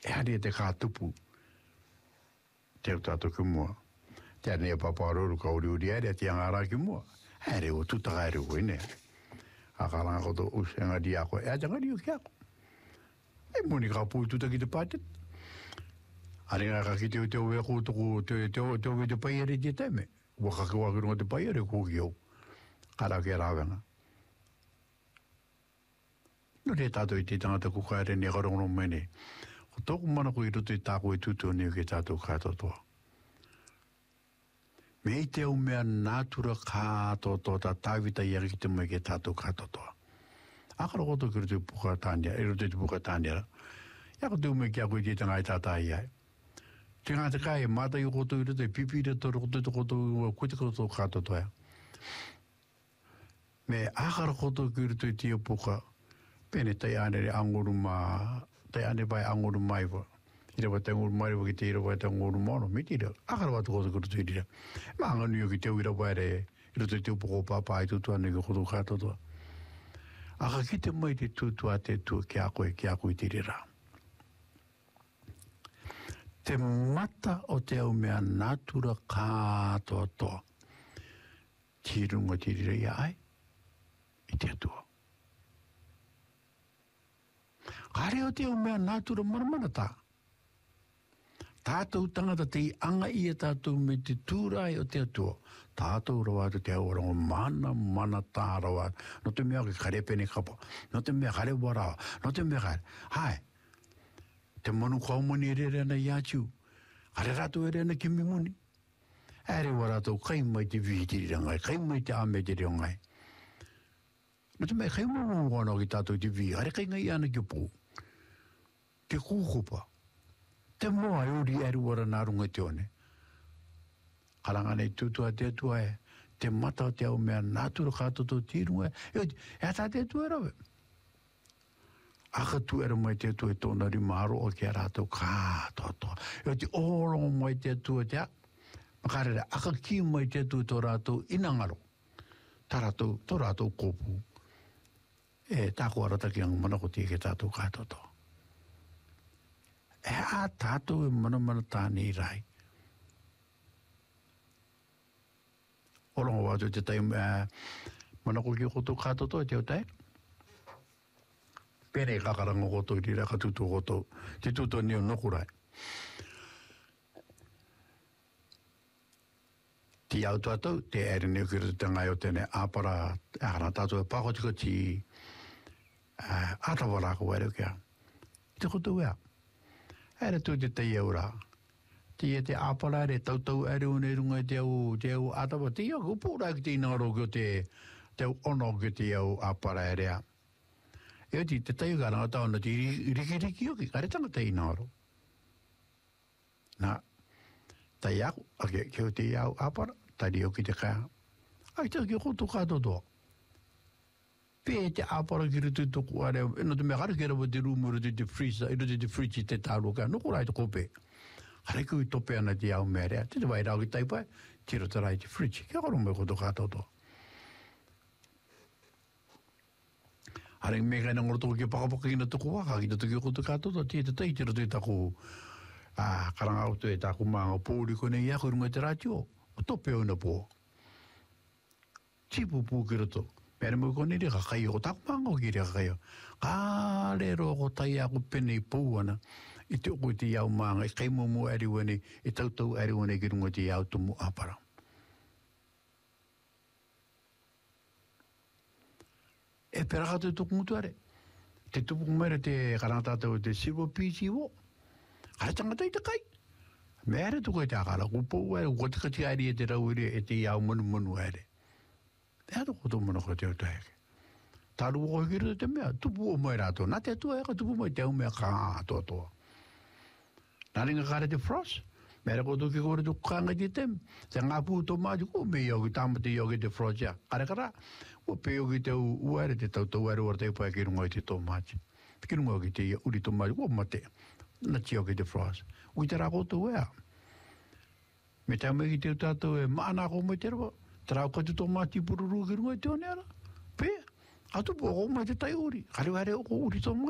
Hari te kātupu. Te utato ki mua. Te ane paparoru ka uri ere te angara ki mua. Here o tutaka ere o ine. Akaranga koto usenga di ako. E atanga rio ki ako. E moni ka pui tuta ki te pātet. Aringa ka ki te ue kūtuku te ue te pai ere te teme. Waka ki wakirunga te pai ere kūki au. Kara ki rawenga. No te tātou i te tangata kukaere ni karongo mene. Ko tōku mana ko i roto i tāko i tutu ni ke tātou kātotoa. Me i te au mea nātura kātotoa ta tāwita i ki te mai ke tātou kātotoa. Akara koto ki roto i puka tānia, i roto i puka tānia. Iako te ume kia koe te tanga i tātai ai. Te ngāta kai, māta i koto i roto i pipi roto i koto i kuita koto kātotoa. Me akara koto ki roto i tia puka, pene tai ane anguru mā, tai ane pai anguru mai wa. Ira wa te anguru mai wa ki te ira wa te anguru mono, me tira. Akara watu koto koto i tira. Ma anga nio ki te ira wa ere, ira te te upoko papa i tutu ane ki koto kātotoa. Aka ki te mai te tutu a te tu ki a koe i tirira. Te mata o te au mea natura kātotoa. Tirunga tirira ia ai, i te atua. Kare o te o mea nātura maramana tā. Tātou tangata te anga ia tātou me te tūrai o te atua. Tātou rawa te aorango mana tā rawa. No te mea ki kare pene kapa. No te mea kare warawa. No te mea kare. Hai. Te manu kaumani ere ana iatiu. Kare rato ere ana kimi muni. Ere warato kai mai te vihitiri rangai. Kai mai te ame te rangai. No te mea kai mamu wana ki tātou te vihi. Kare kai ngai ana ki pō. Te kūkupa. Te moa e uri eru wara nārunga te one. Karanga nei tutua te atua e. Te mata o te au mea nātura kātoto tīrunga e. E ata te atua e rawe. Aka tu era mai te atua e tōna rimaro o kia rātou kātoto. E te orongo mai te atua te a. Makarere, aka ki mai te atua tō rātou inangaro. Tā rātou kōpū. E tāko arata ki ang manako tia ke tātou kātoto. E a tātou e mana tāni rai. Orongo wātou te tai manako ki koto kātoto e te o tai. Pere kakaranga koto i rira ka tutu koto. Te tutu ni o nokurai. Ti au tātou, te ere ni ki rita ngai o tēne āpara, ākana tātou e pākotiko ti ātawara ko wēru kia. Te koto wea. Ere tu te tei eura. Te e te āpara ere tautau ere une runga te au ātawa. Te iau pūra ki te inaro ki te ono ki te au āpara ere a. E te tei karanga tauna te riki oki. Kare tanga te inaro. Nā. Tai aku, ake keo te iau āpara. Tari oki te kaya. Ai te ki koto kātotoa. Pē te āpara ki rutu tuku are, eno te mea kare kera wa te rūmuru te freezer, ino te fridge te tāro ka, noko rai te kope. Kare kui tope ana te au mea rea, te wai rau ki taipai, tiro te rai te fridge, kia karo me koto kātoto. Hare me kai na ngoroto ki pakapaka ki na tuku waka, ki na tuki koto kātoto, te tei tiro te taku, karanga auto e taku maanga pōri kone i ako runga te ratio, o tope au na pō. Tipu pū ki roto. Pere mo kone re kakai o takumanga o ki re kakai o. Kālero ko tai ako pene i pūana. I te oko i te iau maanga. I kaimumu ariwane. I tautau ariwane ki runga te iau tumu āpara. E pera kato i tuku mutuare. Te tupu kumere te karangatātou te sivo pisi wo. Kare tangata i te kai. Mere tuku i te akara. Kupou ere. Kotikati ari e te rauire e te iau manu ere. E ato koto mana ko te o taeke. Taru o kira te mea, tupu o mai rato. Nā te atua eka tupu mai te au mea ka atoa. Nā ringa kare te frost. Mera koto ki kore tu kanga te tem. Te ngā pū tō māti ko me ioki tāmate ioki te frost ya. Kare kara, o pe ioki te uare te tautau ere ora te upai ki runga i te tō māti. Ki runga ki te uri tō māti, o mate. Nā te ioki te frost. Ui te rā koto wea. Me te amai ki te tātou e maana ko mai te rawa. Trau katu tō māti pururu ki runga i te oneara. Pē, atu po o mai te tai uri. Kare ware o uri tō mai.